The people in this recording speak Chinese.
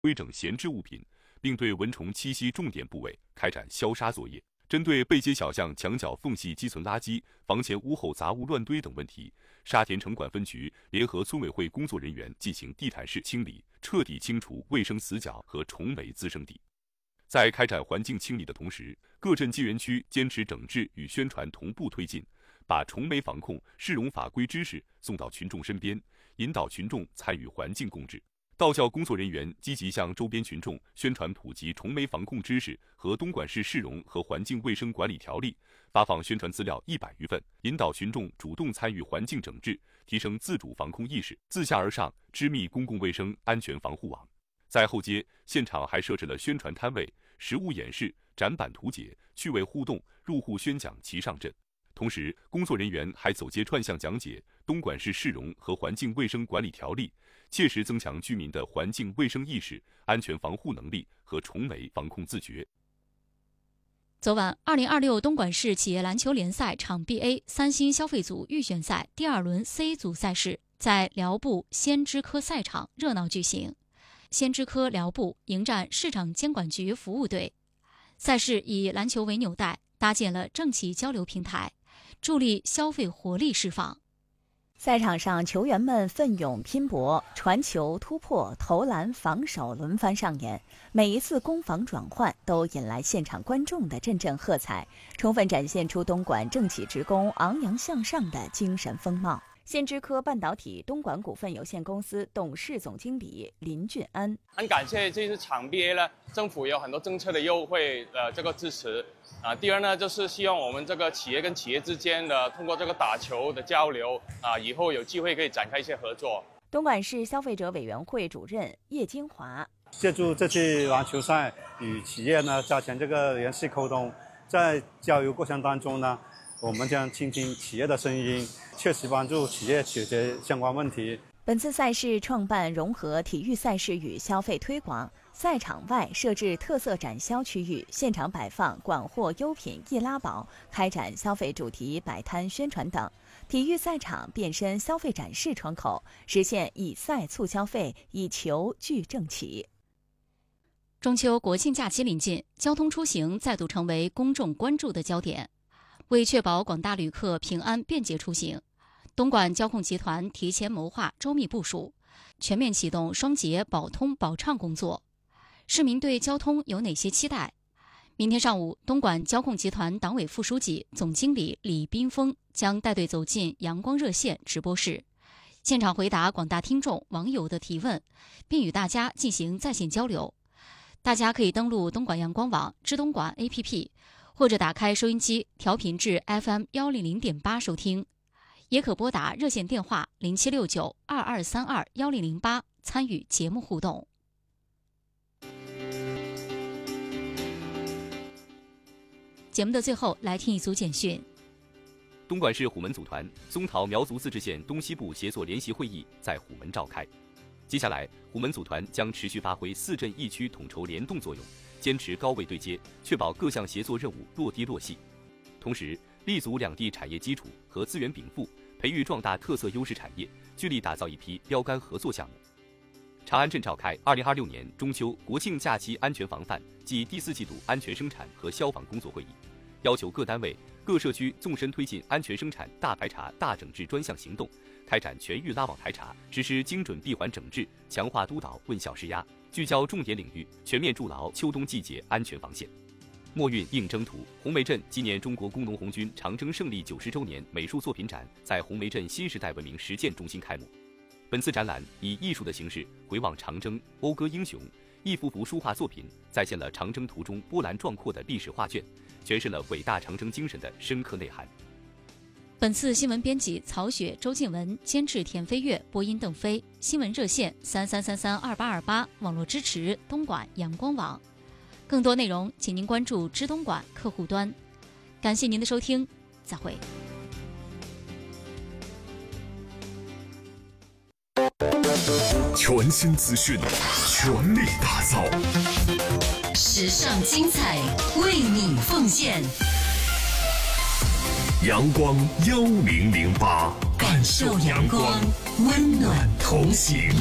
规整闲置物品，并对蚊虫栖息重点部位开展消杀作业。针对背街小巷墙角缝隙积存垃圾、房前屋后杂物乱堆等问题，沙田城管分局联合村委会工作人员进行地毯式清理，彻底清除卫生死角和虫媒滋生地。在开展环境清理的同时，各镇街园区坚持整治与宣传同步推进，把虫媒防控、市容法规知识送到群众身边，引导群众参与环境共治。道教工作人员积极向周边群众宣传普及虫媒防控知识和东莞市市容和环境卫生管理条例，发放宣传资料100余份，引导群众主动参与环境整治，提升自主防控意识，自下而上织密公共卫生安全防护网。在后街现场还设置了宣传摊位、实物演示、展板图解、趣味互动、入户宣讲齐上阵。同时，工作人员还走街串巷讲解东莞市市容和环境卫生管理条例，切实增强居民的环境卫生意识、安全防护能力和虫媒防控自觉。 昨晚，2026东莞市企业篮球联赛场 BA 三星消费组预选赛第2轮 C 组赛事在辽埠先知科赛场热闹举行。先知科辽埠迎战市场监管局服务队。赛事以篮球为纽带，搭建了政企交流平台，助力消费活力释放。 赛场上，球员们奋勇拼搏，传球、突破、投篮、防守轮番上演，每一次攻防转换都引来现场观众的阵阵喝彩，充分展现出东莞政企职工昂扬向上的精神风貌。先知科半导体东莞股份有限公司董事总经理林俊安： 很感谢这次场 BA 呢，政府有很多政策的优惠这个支持。第二呢，就是希望我们这个企业跟企业之间的通过这个打球的交流以后有机会可以展开一些合作。 东莞市消费者委员会主任叶金华： 借助这次篮球赛与企业呢加强这个联系沟通，在交流过程当中呢，我们将倾听企业的声音，确实帮助企业解决相关问题。 本次赛事创办融合体育赛事与消费推广，赛场外设置特色展销区域，现场摆放广货优品易拉宝，开展消费主题摆摊宣传等。体育赛场变身消费展示窗口，实现以赛促消费，以球聚政企。 中秋国庆假期临近，交通出行再度成为公众关注的焦点。为确保广大旅客平安便捷出行，东莞交控集团提前谋划、周密部署，全面启动双节保通保畅工作。市民对交通有哪些期待？明天上午，东莞交控集团党委副书记、总经理李斌峰将带队走进阳光热线直播室，现场回答广大听众、网友的提问，并与大家进行在线交流。大家可以登录东莞阳光网、知东莞 APP， 或者打开收音机调频至 FM100.8 收听，也可拨打热线电话076922321008参与节目互动。节目的最后，来听一组简讯。 东莞市虎门组团松桃苗族自治县东西部协作联席会议在虎门召开。接下来，虎门组团将持续发挥4镇1区统筹联动作用，坚持高位对接，确保各项协作任务落地落细。同时，立足两地产业基础和资源禀赋，培育壮大特色优势产业，聚力打造一批标杆合作项目。长安镇召开2026年中秋国庆假期安全防范暨第4季度安全生产和消防工作会议，要求各单位、各社区纵深推进安全生产大排查大整治专项行动，开展全域拉网排查，实施精准闭环整治，强化督导问效施压，聚焦重点领域，全面筑牢秋冬季节安全防线。墨韵应征途，红梅镇纪念中国工农红军长征胜利90周年美术作品展在红梅镇新时代文明实践中心开幕。本次展览以艺术的形式回望长征，讴歌英雄，一幅幅书画作品再现了长征途中波澜壮阔的历史画卷，诠释了伟大长征精神的深刻内涵。 本次新闻编辑曹雪、周静文，监制田飞跃，播音邓飞。新闻热线33332828，网络支持东莞阳光网。更多内容，请您关注知东莞客户端。感谢您的收听，再会。 全新资讯，全力打造， 时尚精彩，为你奉献。 阳光1008，感受阳光，温暖同行。